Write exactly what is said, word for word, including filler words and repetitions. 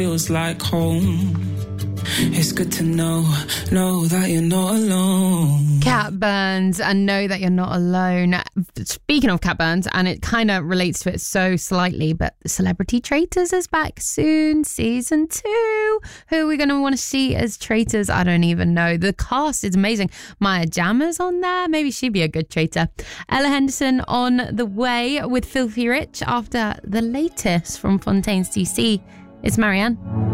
feels like home. It's good to know, know that you're not alone. Cat Burns and Know That You're Not Alone. Speaking of Cat Burns, and it kind of relates to it so slightly, but Celebrity Traitors is back soon, season two. Who are we going to want to see as traitors? I don't even know. The cast is amazing. Maya Jama's on there. Maybe she'd be a good traitor. Ella Henderson on the way with Filthy Rich after the latest from Fontaine's D C. It's Marianne.